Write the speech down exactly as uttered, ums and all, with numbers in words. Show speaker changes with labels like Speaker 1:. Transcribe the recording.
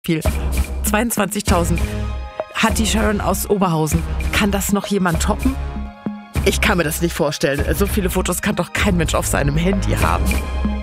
Speaker 1: viel. zweiundzwanzigtausend. Hat die Sharon aus Oberhausen. Kann das noch jemand toppen? Ich kann mir das nicht vorstellen. So viele Fotos kann doch kein Mensch auf seinem Handy haben.